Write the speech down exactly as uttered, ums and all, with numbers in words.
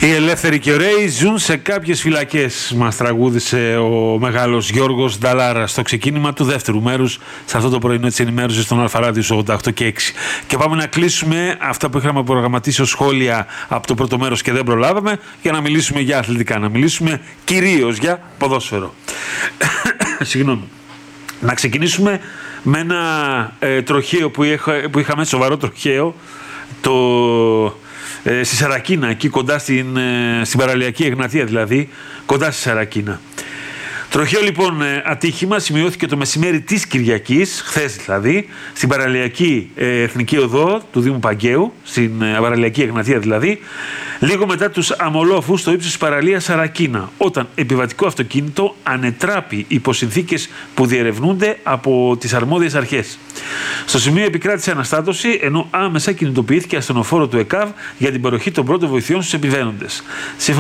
Οι ελεύθεροι και ωραίοι ζουν σε κάποιες φυλακές, μας τραγούδισε ο μεγάλος Γιώργος Νταλάρα στο ξεκίνημα του δεύτερου μέρους σε αυτό το πρωινό της ενημέρωσης στον Αλφαράδιο ογδόντα οκτώ και έξι. Και πάμε να κλείσουμε αυτά που είχαμε προγραμματίσει ως σχόλια από το πρώτο μέρος και δεν προλάβαμε, για να μιλήσουμε για αθλητικά, να μιλήσουμε κυρίως για ποδόσφαιρο. Συγγνώμη. Να ξεκινήσουμε με ένα ε, τροχαίο που, είχα, που είχαμε, σοβαρό τροχαίο, το... στη Σαρακίνα, εκεί κοντά στην, στην Παραλιακή Εγνατία, δηλαδή κοντά στη Σαρακίνα. Τροχαίο λοιπόν ατύχημα σημειώθηκε το μεσημέρι της Κυριακής, χθες δηλαδή, στην Παραλιακή Εθνική Οδό του Δήμου Παγκαίου, στην Παραλιακή Εγνατία δηλαδή, λίγο μετά τους αμολόφους στο ύψος της παραλίας Σαρακίνα, όταν επιβατικό αυτοκίνητο ανετράπη υπό συνθήκες που διερευνούνται από τις αρμόδιες αρχές. Στο σημείο επικράτησε αναστάτωση, ενώ άμεσα κινητοποιήθηκε ασθενοφόρο του ΕΚΑΒ για την παροχή των πρώτων βοηθειών στους επιβαίνοντες.